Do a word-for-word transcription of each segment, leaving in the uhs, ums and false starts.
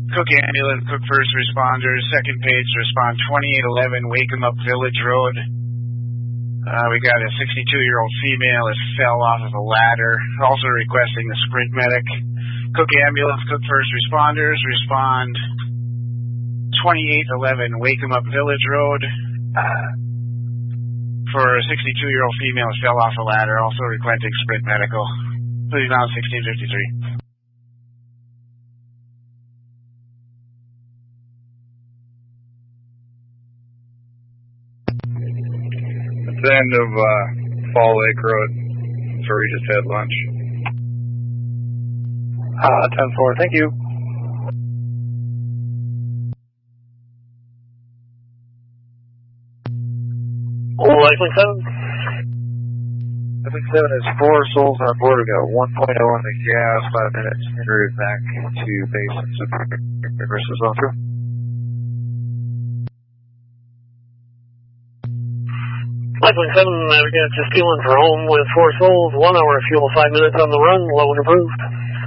Cook ambulance, Cook first responders, second page to respond twenty-eight eleven, Wakeham Up Village Road. Uh, we got a sixty-two-year-old female that fell off of a ladder, also requesting a sprint medic. Cook ambulance, Cook first responders, respond twenty-eight eleven, Wakeham Up Village Road. Uh, for a sixty-two-year-old female that fell off a ladder, also requesting sprint medical. Please now sixteen fifty-three. It's the end of uh, Fall Lake Road. That's where we just had lunch. Uh, ten four, thank you. Likely seven. Likely seven is four souls on board. We got one point oh on the gas, five minutes, en route back to base and support versus zone through. Likely seven, navigate just fueling for home with four souls, one hour fuel, five minutes on the run, low and approved.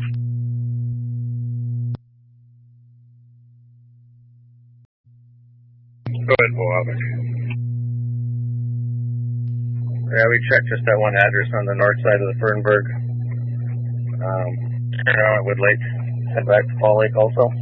Go ahead, Boavic. Yeah, we checked just that one address on the north side of the Fernberg. Um, turn around at Wood Lake, head back to Fall Lake also.